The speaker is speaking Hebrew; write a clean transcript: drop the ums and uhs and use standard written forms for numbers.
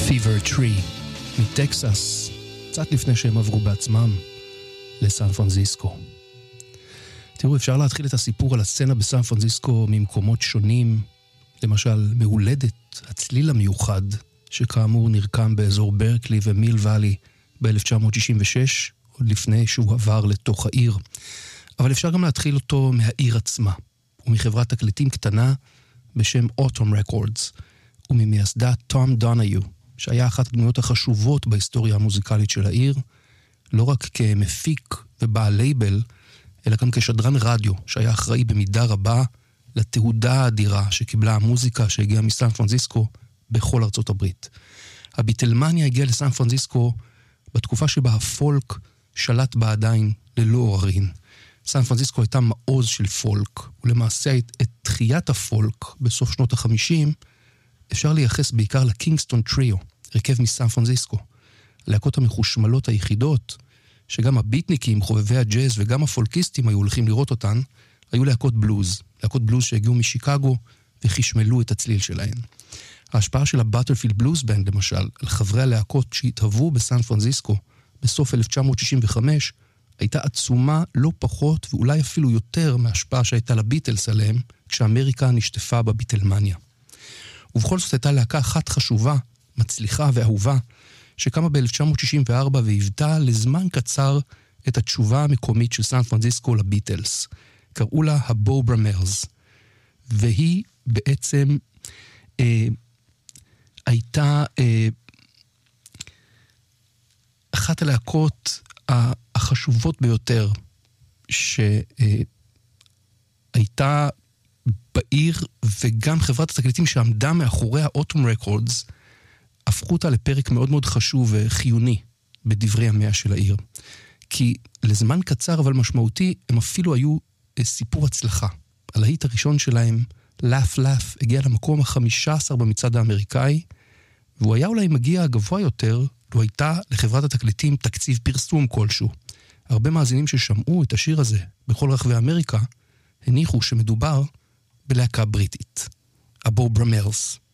Fever Tree מטקסס, קצת לפני שהם עברו בעצמם לסן פרנסיסקו. תראו, אפשר להתחיל את הסיפור על הסצנה בסן פרנסיסקו ממקומות שונים, למשל מהולדת הצליל המיוחד, שכאמור נרקם באזור ברקלי ומיל ואלי ב-1966, עוד לפני שהוא עבר לתוך העיר. אבל אפשר גם להתחיל אותו מהעיר עצמה, ומחברת תקליטים קטנה בשם Autumn Records, וממייסדה תום דונהיו, שהיה אחת הדמויות החשובות בהיסטוריה המוזיקלית של העיר, לא רק כמפיק ובעל לייבל, אלא גם כשדרן רדיו, שהיה אחראי במידה רבה לתהודה האדירה שקיבלה המוזיקה שהגיעה מסן פרנסיסקו בכל ארצות הברית. הביטלמניה הגיעה לסן פרנסיסקו בתקופה שבה הפולק שלט בה עדיין ללא עוררין. סן פרנסיסקו הייתה מעוז של פולק, ולמעשה את תחיית הפולק בסוף שנות ה-50 אפשר לייחס בעיקר לקינגסטון טריו, הרכב מסן פרנסיסקו. הלהקות המחושמלות היחידות, שגם הביטניקים, חובבי הג'אז וגם הפולקיסטים היו הולכים לראות אותן, היו להקות בלוז. להקות בלוז שהגיעו משיקגו וחשמלו את הצליל שלהן. ההשפעה של הבטרפילד בלוז בנד, למשל, על חברי הלהקות שהתהוו בסן פרנסיסקו בסוף 1965, הייתה עצומה לא פחות ואולי אפילו יותר מההשפעה שהייתה לביטלס עליהם, כשאמריקה נשטפה בביטלמניה. ובכל זאת הייתה להקה אחת חשובה, מצליחה ואהובה, שקמה ב-1964 והיוותה לזמן קצר את התשובה המקומית של סן פרנסיסקו לביטלס. קראו לה הבו ברמרס, והיא בעצם הייתה אחת הלהקות החשובות ביותר שהייתה בעיר, וגם חברת התקליטים שעמדה מאחורי האוטום רקורדס הפכו אותה לפרק מאוד מאוד חשוב וחיוני בדברי המאה של העיר. כי לזמן קצר אבל משמעותי הם אפילו היו סיפור הצלחה. הלהיט הראשון שלהם, לאף לאף, הגיע למקום ה-15 במצעד האמריקאי, והוא היה אולי מגיע גבוה יותר, לו הייתה לחברת התקליטים תקציב פרסום כלשהו. הרבה מאזינים ששמעו את השיר הזה בכל רחבי אמריקה, הניחו שמדובר בלהקה בריטית. הבו ברמרס.